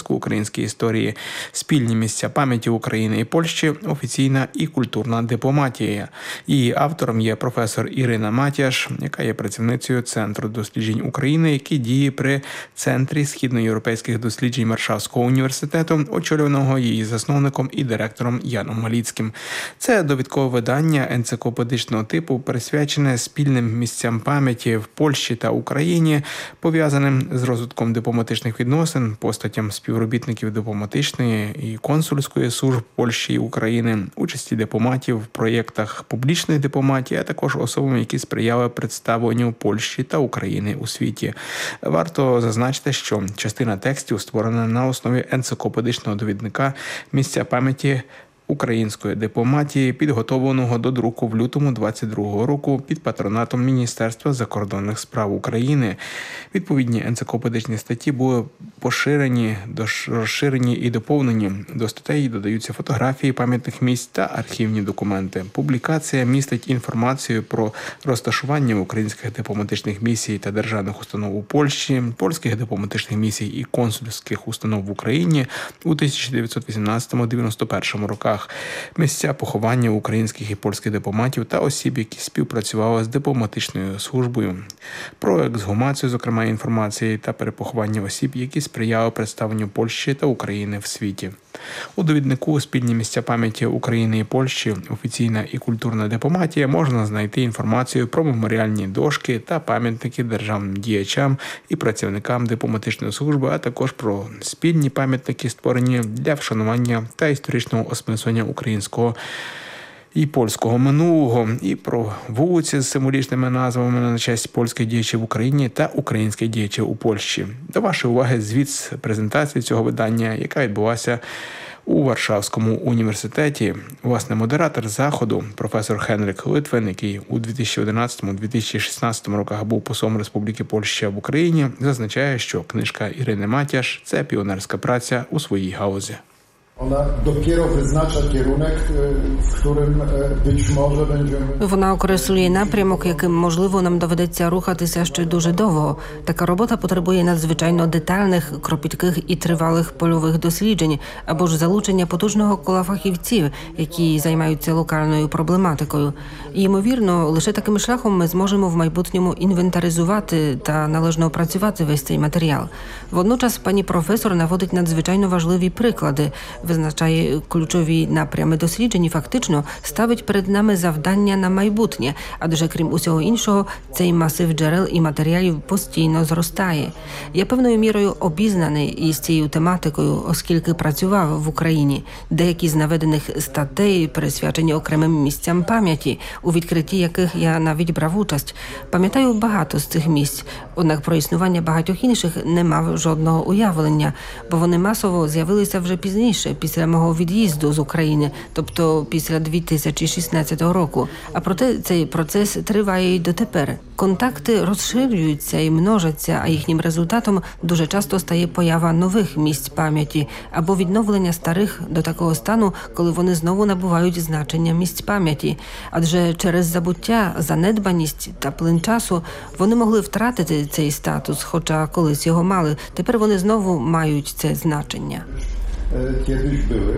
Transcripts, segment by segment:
польсько-українській історії, спільні місця пам'яті України і Польщі, офіційна і культурна дипломатія. Її автором є професор Ірина Матяш, яка є працівницею Центру досліджень України, який діє при Центрі східноєвропейських досліджень Варшавського університету, очолюваного її засновником і директором Яном Маліцьким. Це довідкове видання енциклопедичного типу, присвячене спільним місцям пам'яті в Польщі та Україні, пов'язаним з розвитком дипломатичних відносин, постатям співробітників дипломатичної і консульської служб Польщі і України, участі дипломатів в проєктах публічної дипломатії, а також особам, які сприяли представленню Польщі та України у світі. Варто зазначити, що частина текстів створена на основі енциклопедичного довідника «Місця пам'яті української дипломатії», підготовленого до друку в лютому 2022 року під патронатом Міністерства закордонних справ України. Відповідні енциклопедичні статті були розширені і доповнені. До статей додаються фотографії пам'ятних місць та архівні документи. Публікація містить інформацію про розташування українських дипломатичних місій та державних установ у Польщі, польських дипломатичних місій і консульських установ в Україні у 1918-91 роках, місця поховання українських і польських дипломатів та осіб, які співпрацювали з дипломатичною службою, про ексгумацію, зокрема, інформації та перепоховання осіб, які сприяли представленню Польщі та України в світі. У довіднику «Спільні місця пам'яті України і Польщі. Офіційна і культурна дипломатія» можна знайти інформацію про меморіальні дошки та пам'ятники державним діячам і працівникам дипломатичної служби, а також про спільні пам'ятники, створені для вшанування та історичного осмислення українського і польського минулого, і про вулиці з символічними назвами на честь польських діячів в Україні та українських діячів у Польщі. До вашої уваги звіт з презентації цього видання, яка відбулася у Варшавському університеті. Власне, модератор заходу, професор Хенрик Литвин, який у 2011-2016 роках був послом Республіки Польща в Україні, зазначає, що книжка Ірини Матяш – це піонерська праця у своїй галузі. Вона окреслює напрямок, яким, можливо, нам доведеться рухатися ще дуже довго. Така робота потребує надзвичайно детальних, кропітких і тривалих польових досліджень або ж залучення потужного кола фахівців, які займаються локальною проблематикою. І, ймовірно, лише таким шляхом ми зможемо в майбутньому інвентаризувати та належно опрацювати весь цей матеріал. Водночас пані професор наводить надзвичайно важливі приклади, визначає ключові напрями досліджень і фактично ставить перед нами завдання на майбутнє, адже крім усього іншого, цей масив джерел і матеріалів постійно зростає. Я певною мірою обізнаний із цією тематикою, оскільки працював в Україні. Деякі з наведених статей присвячені окремим місцям пам'яті, у відкритті яких я навіть брав участь. Пам'ятаю багато з цих місць, однак про існування багатьох інших не мав жодного уявлення, бо вони масово з'явилися вже пізніше, після мого від'їзду з України, тобто після 2016 року. А проте цей процес триває й дотепер. Контакти розширюються і множаться, а їхнім результатом дуже часто стає поява нових місць пам'яті або відновлення старих до такого стану, коли вони знову набувають значення місць пам'яті. Адже через забуття, занедбаність та плин часу вони могли втратити цей статус, хоча колись його мали. Тепер вони знову мають це значення. Kiedyś były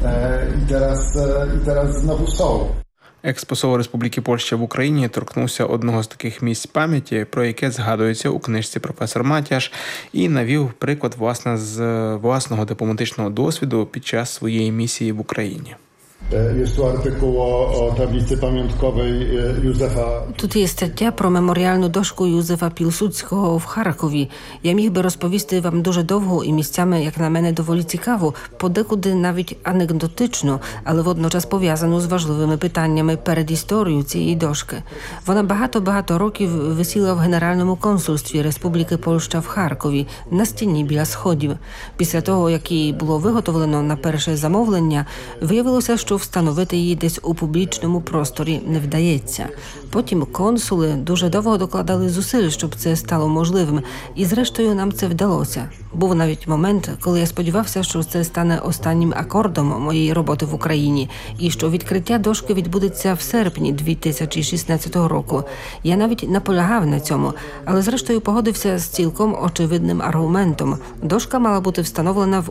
i teraz znowu są. Екс-посол Республіки Польща в Україні торкнувся одного з таких місць пам'яті, про яке згадується у книжці професор Матяш, і навів приклад з власного дипломатичного досвіду під час своєї місії в Україні. Jest tu artykuł o tablicy pamiątkowej Józefa. Тут є стаття про меморіальну дошку Юзефа Пілсудського в Харкові. Я міг би розповісти вам дуже довго і місцями, як на мене, доволі цікаво, подекуди навіть анекдотично, але водночас пов'язану з важливими питаннями перед історією цієї дошки. Вона багато років висіла в Генеральному консульстві Республіки Польща в Харкові на стіні біля сходів. Після того, як її було виготовлено на перше замовлення, виявилося, що встановити її десь у публічному просторі не вдається. Потім консули дуже довго докладали зусиль, щоб це стало можливим, і зрештою нам це вдалося. Був навіть момент, коли я сподівався, що це стане останнім акордом моєї роботи в Україні, і що відкриття дошки відбудеться в серпні 2016 року. Я навіть наполягав на цьому, але зрештою погодився з цілком очевидним аргументом. Дошка мала бути встановлена в